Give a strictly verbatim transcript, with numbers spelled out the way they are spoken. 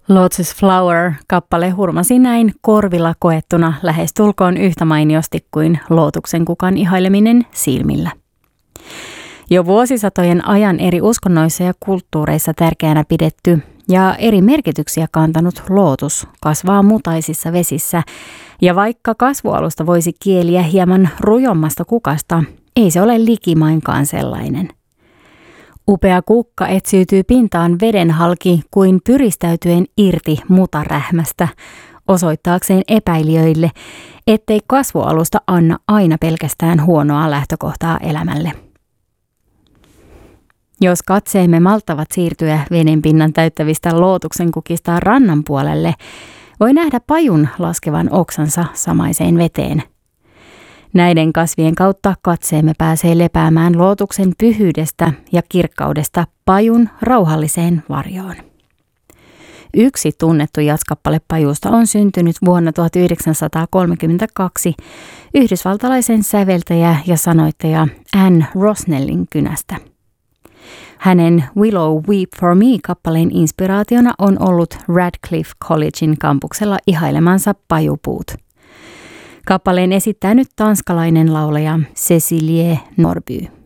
Lotus Flower-kappale hurmasi näin korvilla koettuna lähestulkoon yhtä mainiosti kuin Lootuksen kukan ihaileminen silmillä. Jo vuosisatojen ajan eri uskonnoissa ja kulttuureissa tärkeänä pidetty ja eri merkityksiä kantanut lootus kasvaa mutaisissa vesissä, ja vaikka kasvualusta voisi kieliä hieman rujommasta kukasta, ei se ole likimainkaan sellainen. Upea kukka etsiytyy pintaan veden halki kuin pyristäytyen irti mutarähmästä, osoittaakseen epäilijöille, ettei kasvualusta anna aina pelkästään huonoa lähtökohtaa elämälle. Jos katseemme malttavat siirtyä vedenpinnan täyttävistä lootuksen kukista rannan puolelle, voi nähdä pajun laskevan oksansa samaiseen veteen. Näiden kasvien kautta katseemme pääsee lepäämään lootuksen pyhyydestä ja kirkkaudesta pajun rauhalliseen varjoon. Yksi tunnettu jazz-kappale pajusta on syntynyt vuonna tuhatyhdeksänsataakolmekymmentäkaksi yhdysvaltalaisen säveltäjä ja sanoittaja Ann Rosnellin kynästä. Hänen Willow Weep for Me-kappaleen inspiraationa on ollut Radcliffe Collegein kampuksella ihailemansa pajupuut. Kappaleen esittää nyt tanskalainen laulaja Cecilie Norby.